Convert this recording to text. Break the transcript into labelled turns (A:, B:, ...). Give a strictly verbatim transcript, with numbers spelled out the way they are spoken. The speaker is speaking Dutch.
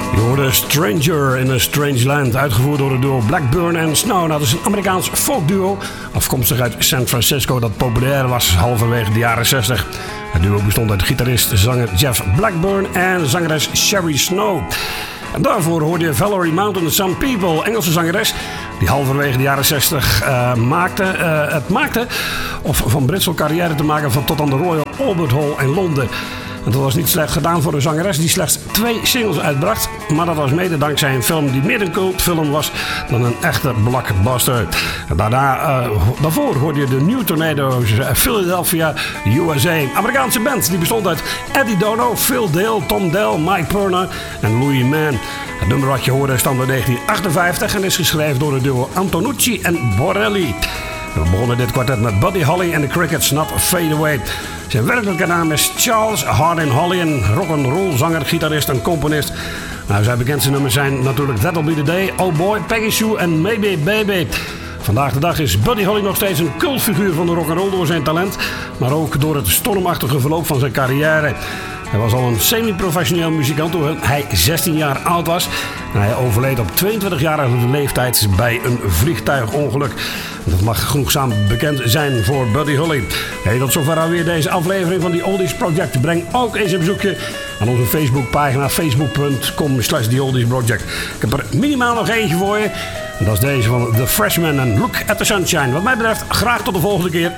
A: De Stranger in a Strange Land, uitgevoerd door het duo Blackburn en Snow. Nou, dat is een Amerikaans folkduo, afkomstig uit San Francisco, dat populair was halverwege de jaren zestig. Het duo bestond uit gitarist, zanger Jeff Blackburn en zangeres Sherry Snow. En daarvoor hoorde je Valerie Mountain and Some People, Engelse zangeres, die halverwege de jaren zestig uh, maakte, uh, het maakte, of van Britse carrière te maken van tot aan de Royal Albert Hall in Londen. En dat was niet slecht gedaan voor een zangeres die slechts twee singles uitbracht. Maar dat was mede dankzij een film die meer een cultfilm was dan een echte blockbuster. En daarna, uh, daarvoor hoorde je de New Tornadoes, uh, Philadelphia, U S A. Amerikaanse band die bestond uit Eddie Dono, Phil Dale, Tom Dell, Mike Perna en Louis Mann. Het nummer wat je hoorde stamt uit negentien achtenvijftig en is geschreven door het duo Antonucci en Borelli. We begonnen dit kwartet met Buddy Holly en de Crickets Not Fade Away. Zijn werkelijke naam is Charles Hardin Holly, een rock'n'roll zanger, gitarist en componist. Nou, zijn bekendste nummers zijn natuurlijk That'll Be The Day, Oh Boy, Peggy Sue en Maybe Baby. Vandaag de dag is Buddy Holly nog steeds een cultfiguur van de rock'n'roll door zijn talent, maar ook door het stormachtige verloop van zijn carrière. Hij was al een semi-professioneel muzikant toen hij zestien jaar oud was. En hij overleed op tweeëntwintigjarige leeftijd bij een vliegtuigongeluk. Dat mag genoegzaam bekend zijn voor Buddy Holly. Hey, tot zover alweer deze aflevering van die Oldies Project. Breng ook eens een bezoekje aan onze Facebookpagina facebook punt com slash The Oldies Project. Ik heb er minimaal nog eentje voor je. En dat is deze van The Freshman en Look at the Sunshine. Wat mij betreft graag tot de volgende keer.